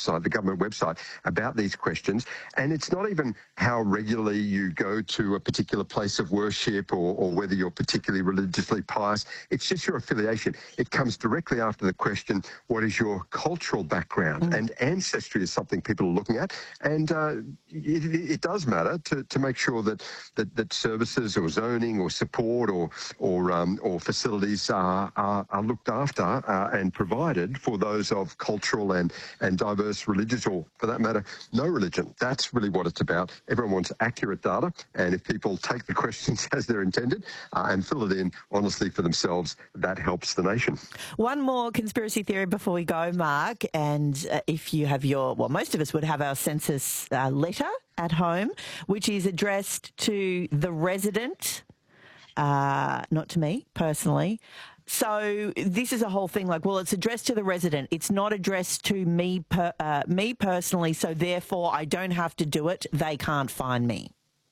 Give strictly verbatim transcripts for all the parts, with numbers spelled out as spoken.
website, the government website, about these questions. And it's not even how regularly you go to a particular place of worship or, or whether you're particularly religiously pious. It's just your affiliation. It comes directly after the question, what is your cultural background? Mm. And ancestry is something people are looking at. And uh, it, it does matter to, to make sure that, that, that services or zoning or support or, or, um, or facilities are, are, are looked after uh, and provided for those of cultural and, and diverse religious, or for that matter, no religion. That's really what it's about. Everyone wants accurate data, and if people take the questions as they're intended uh, and fill it in honestly for themselves, that helps the nation. One more conspiracy theory before we go, Mark, and uh, if you have your, well, most of us would have our census uh, letter at home, which is addressed to the resident, uh, not to me personally. So this is a whole thing like, well, it's addressed to the resident. It's not addressed to me, per, uh, me personally, so therefore I don't have to do it. They can't find me.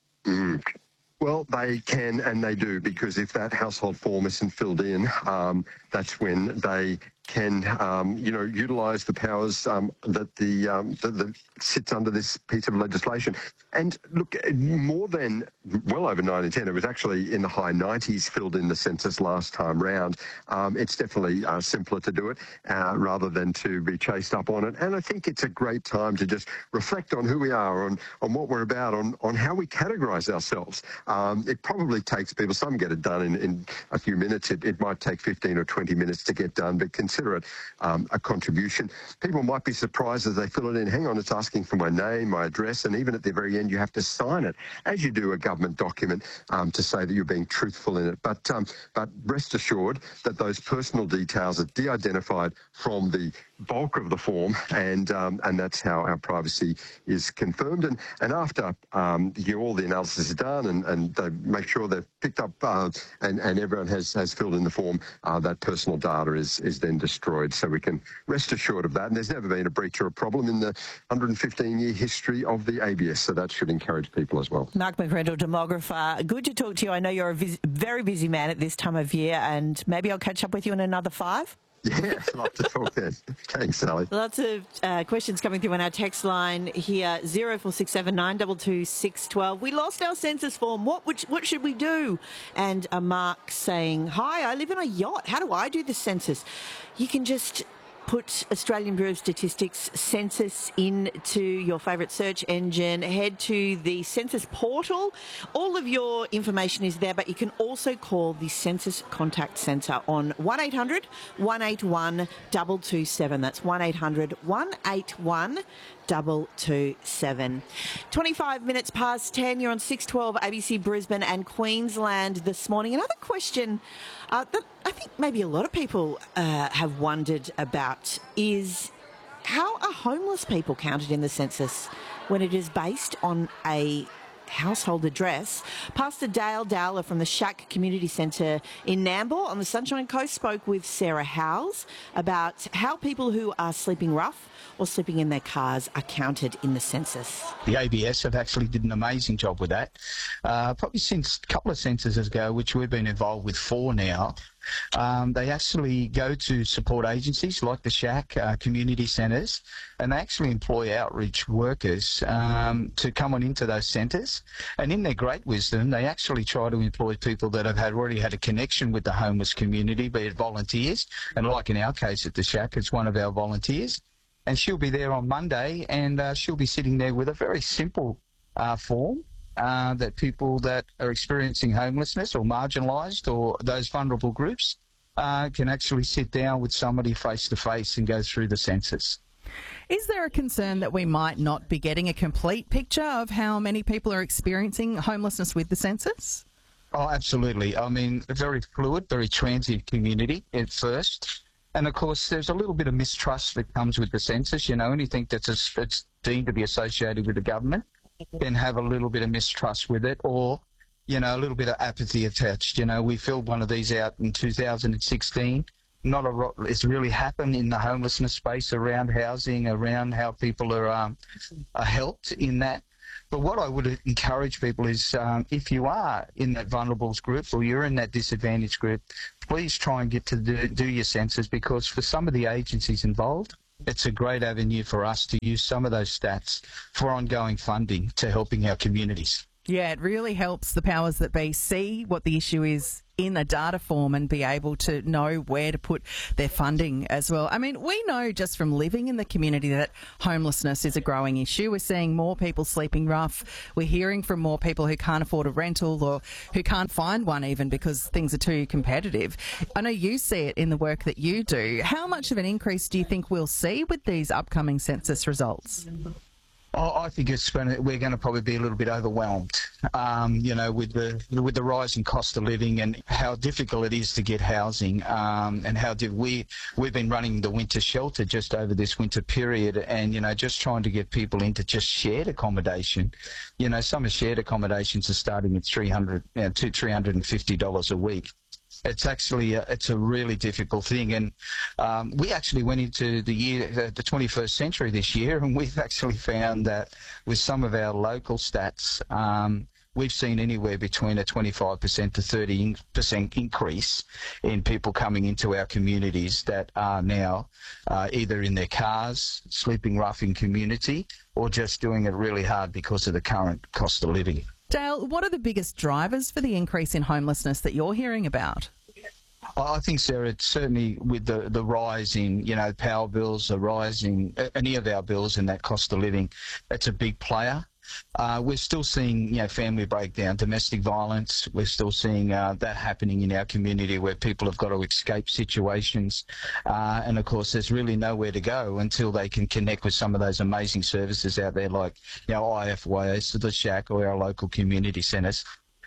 Mm. Well, they can and they do, because if that household form isn't filled in, um, that's when they can, um, you know, utilise the powers um, that the um, that, that sits under this piece of legislation. And look, more than well over nine in ten, it was actually in the high nineties filled in the census last time round. Um, it's definitely uh, simpler to do it uh, rather than to be chased up on it. And I think it's a great time to just reflect on who we are, on on what we're about, on on how we categorise ourselves. Um, it probably takes people, some get it done in, in a few minutes. It, it might take fifteen or twenty minutes to get done, but consider it um, a contribution. People might be surprised as they fill it in. Hang on, it's asking for my name, my address, and even at the very end, you have to sign it, as you do a government document, um, to say that you're being truthful in it. But um, but rest assured that those personal details are de-identified from the bulk of the form, and um, and that's how our privacy is confirmed. And and after um, you know, all the analysis is done, and, and they make sure they've picked up uh, and and everyone has has filled in the form, uh, that personal data is is then destroyed. So we can rest assured of that. And there's never been a breach or a problem in the one hundred fifteen year history of the A B S. So that should encourage people as well. Mark McRendell, demographer. Good to talk to you. I know you're a vis- very busy man at this time of year, and maybe I'll catch up with you in another five. Yeah, I'd love to talk then. Thanks, Sally. Lots of uh, questions coming through on our text line here, zero four six seven nine two two six one two. We lost our census form. What would, what should we do? And a Mark saying, hi, I live in a yacht. How do I do the census? You can just put Australian Bureau of Statistics census into your favourite search engine. Head to the census portal. All of your information is there, but you can also call the Census Contact Centre on one eight hundred one eight one two two seven. That's one eight hundred one eight one two two seven. twenty-five minutes past ten. You're on six twelve A B C Brisbane and Queensland this morning. Another question uh, that I think maybe a lot of people uh, have wondered about is, how are homeless people counted in the census when it is based on a household address? Pastor Dale Dowler from the Shack Community Centre in Nambour on the Sunshine Coast spoke with Sarah Howes about how people who are sleeping rough or sleeping in their cars are counted in the census. The A B S have actually did an amazing job with that. Uh, probably since a couple of censuses ago, which we've been involved with four now, um, they actually go to support agencies like the Shack, uh, community centres, and they actually employ outreach workers um, to come on into those centres. And in their great wisdom, they actually try to employ people that have had, already had a connection with the homeless community, be it volunteers, and like in our case at the Shack, it's one of our volunteers. And she'll be there on Monday, and uh, she'll be sitting there with a very simple uh, form uh, that people that are experiencing homelessness or marginalised or those vulnerable groups uh, can actually sit down with somebody face-to-face and go through the census. Is there a concern that we might not be getting a complete picture of how many people are experiencing homelessness with the census? Oh, absolutely. I mean, a very fluid, very transient community at first. And, of course, there's a little bit of mistrust that comes with the census. You know, anything that's, a, that's deemed to be associated with the government can have a little bit of mistrust with it, or, you know, a little bit of apathy attached. You know, we filled one of these out in two thousand sixteen. Not a lot it's really happened in the homelessness space around housing, around how people are, um, are helped in that. But what I would encourage people is um, if you are in that vulnerables group or you're in that disadvantaged group, please try and get to do, do your census, because for some of the agencies involved, it's a great avenue for us to use some of those stats for ongoing funding to helping our communities. Yeah, it really helps the powers that be see what the issue is in a data form and be able to know where to put their funding as well. I mean, we know just from living in the community that homelessness is a growing issue. We're seeing more people sleeping rough. We're hearing from more people who can't afford a rental or who can't find one even because things are too competitive. I know you see it in the work that you do. How much of an increase do you think we'll see with these upcoming census results? Oh, I think it's going to, we're going to probably be a little bit overwhelmed, um, you know, with the with the rising cost of living and how difficult it is to get housing, um, and how did we we've been running the winter shelter just over this winter period, and you know, just trying to get people into just shared accommodation. You know, some of shared accommodations are starting at three hundred, you know, to three hundred and fifty dollars a week. It's actually a, it's a really difficult thing, and um, we actually went into the year the twenty-first century this year, and we've actually found that with some of our local stats, um, we've seen anywhere between a twenty-five percent to thirty percent increase in people coming into our communities that are now uh, either in their cars, sleeping rough in community, or just doing it really hard because of the current cost of living. Dale, what are the biggest drivers for the increase in homelessness that you're hearing about? I think, Sarah, it's certainly with the, the rise in, you know, power bills, the rise in any of our bills and that cost of living, that's a big player. Uh, we're still seeing, you know, family breakdown, domestic violence. We're still seeing uh, that happening in our community where people have got to escape situations. Uh, and, of course, there's really nowhere to go until they can connect with some of those amazing services out there like, you know, I F Y S, the Shack, or our local community centres.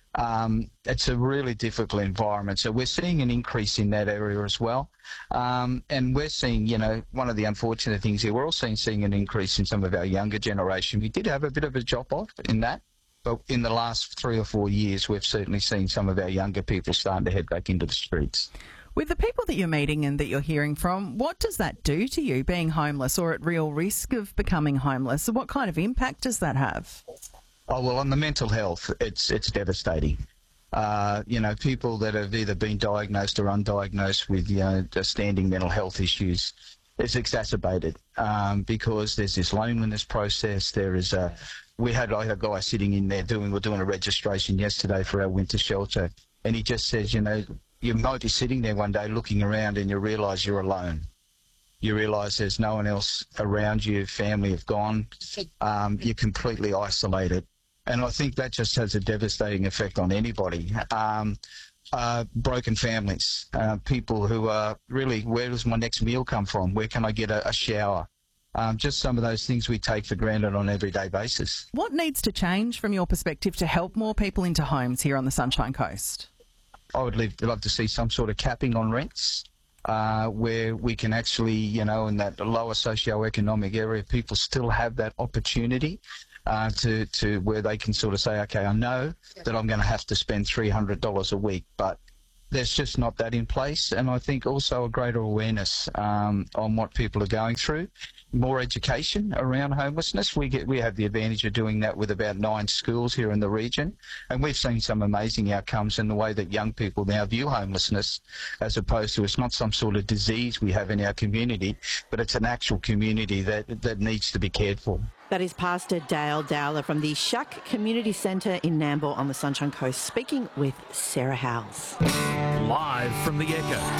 Um, it's a really difficult environment. So we're seeing an increase in that area as well. Um, and we're seeing, you know, one of the unfortunate things here, we're also seeing an increase in some of our younger generation. We did have a bit of a drop-off in that, but in the last three or four years, we've certainly seen some of our younger people starting to head back into the streets. With the people that you're meeting and that you're hearing from, what does that do to you, being homeless or at real risk of becoming homeless? What kind of impact does that have? Oh, well, on the mental health, it's it's devastating. Uh, you know, people that have either been diagnosed or undiagnosed with, you know, standing mental health issues, it's exacerbated um, because there's this loneliness process. There is a, we had, I had a guy sitting in there doing, we're doing a registration yesterday for our winter shelter, and he just says, you know, you might be sitting there one day looking around and you realise you're alone. You realise there's no one else around you, family have gone, um, you're completely isolated. And I think that just has a devastating effect on anybody. Um, uh, broken families, uh, people who are really, where does my next meal come from? Where can I get a, a shower? Um, just some of those things we take for granted on an everyday basis. What needs to change from your perspective to help more people into homes here on the Sunshine Coast? I would love, love to see some sort of capping on rents. Uh, where we can actually, you know, in that lower socioeconomic area, people still have that opportunity uh, to, to where they can sort of say, okay, I know that I'm going to have to spend three hundred dollars a week, but there's just not that in place. And I think also a greater awareness um, on what people are going through. More education around homelessness. We get we have the advantage of doing that with about nine schools here in the region, and we've seen some amazing outcomes in the way that young people now view homelessness, as opposed to it's not some sort of disease we have in our community, but it's an actual community that that needs to be cared for. That is Pastor Dale Dowler from the Shack Community Centre in Nambour on the Sunshine Coast, speaking with Sarah Howes. Live from the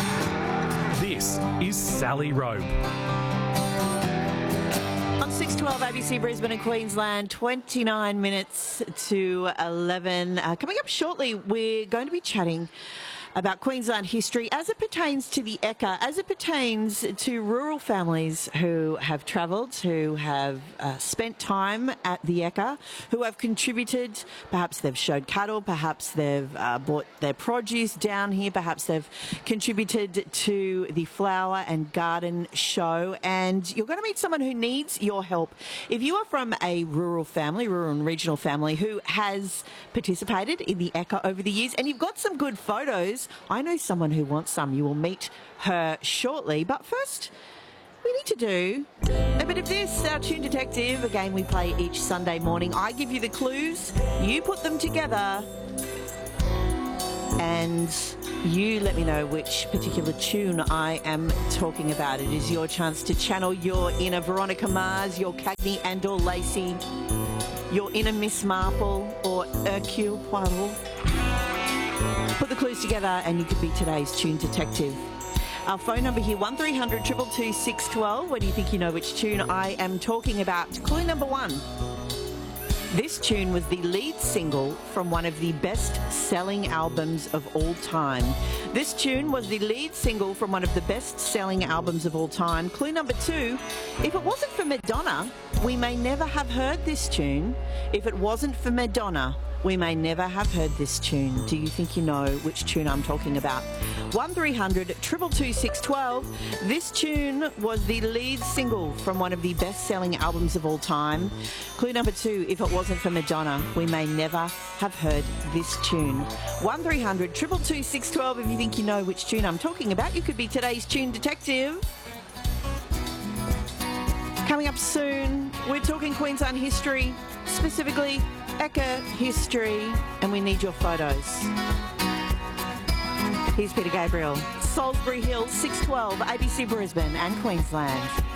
Echo, this is Sally Robe. On six twelve A B C Brisbane and Queensland, twenty-nine minutes to eleven. Uh, coming up shortly, we're going to be chatting about Queensland history as it pertains to the Ekka, as it pertains to rural families who have travelled, who have uh, spent time at the Ekka, who have contributed. Perhaps they've showed cattle, perhaps they've uh, bought their produce down here, perhaps they've contributed to the flower and garden show. And you're going to meet someone who needs your help. If you are from a rural family, rural and regional family, who has participated in the Ekka over the years, and you've got some good photos, I know someone who wants some. You will meet her shortly. But first, we need to do a bit of this, our Tune Detective, a game we play each Sunday morning. I give you the clues, you put them together, and you let me know which particular tune I am talking about. It is your chance to channel your inner Veronica Mars, your Cagney and or Lacey, your inner Miss Marple or Hercule Poirot. Put the clues together and you could be today's tune detective. Our phone number here, one three hundred two two two six one two. When do you think you know which tune I am talking about? Clue number one. This tune was the lead single from one of the best-selling albums of all time. This tune was the lead single from one of the best-selling albums of all time. Clue number two, if it wasn't for Madonna, we may never have heard this tune. If it wasn't for Madonna, we may never have heard this tune. Do you think you know which tune I'm talking about? one three hundred two two two six one two. This tune was the lead single from one of the best-selling albums of all time. Clue number two, if it wasn't for Madonna, we may never have heard this tune. one three hundred two two two six one two. If you think you know which tune I'm talking about, you could be today's tune detective. Coming up soon, we're talking Queensland history, specifically Ekka history, and we need your photos. Here's Peter Gabriel, Salisbury Hills, six twelve, A B C Brisbane and Queensland.